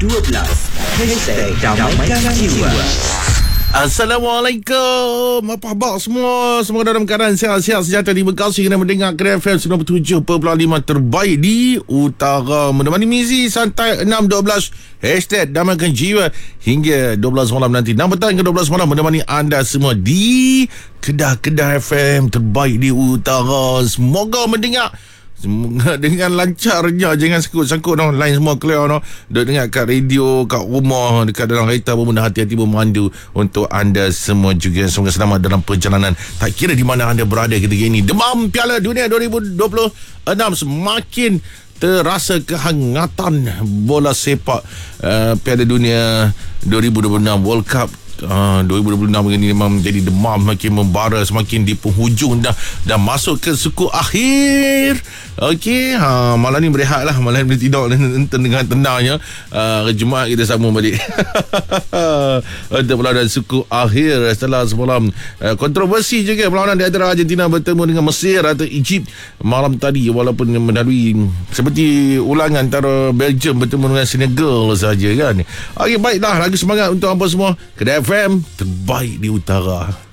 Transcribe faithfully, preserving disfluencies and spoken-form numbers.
dua belas. Hashtag Damaikan Jiwa. Assalamualaikum. Apa khabar semua? Semoga dalam keadaan sihat-sihat sejahtera, diberkasi kena mendengar Kira F M sembilan puluh tujuh perpuluhan lima terbaik di utara. Menemani Mizi santai enam dua belas Hashtag Damaikan Jiwa hingga dua belas malam nanti. enam petang ke dua belas malam menemani anda semua di Kedah-Kedah F M terbaik di utara. Semoga mendengar dengan lancarnya, jangan sangkut-sangkut no. Line semua clear no. Duk dengar kat radio, kat rumah, dekat dalam kereta pun benda hati-hati memandu untuk anda semua juga. Semoga selamat dalam perjalanan, tak kira di mana anda berada ketika ini. Demam Piala Dunia dua ribu dua puluh enam semakin terasa kehangatan bola sepak. uh, Piala Dunia dua ribu dua puluh enam World Cup Uh, dua ribu dua puluh enam ini memang menjadi demam, makin membara, semakin di penghujung dah, dah masuk ke suku akhir. Okey, ha, malam ni berehat lah, malam ni tidur dengan tenangnya. uh, Jumaat kita sambung balik untuk perlawanan suku akhir setelah semalam uh, kontroversi juga perlawanan di antara Argentina bertemu dengan Mesir atau Egypt malam tadi, walaupun melalui seperti ulangan antara Belgium bertemu dengan Senegal saja kan. Okey, baiklah, lagi semangat untuk hampa semua. Kedah F M terbaik di utara.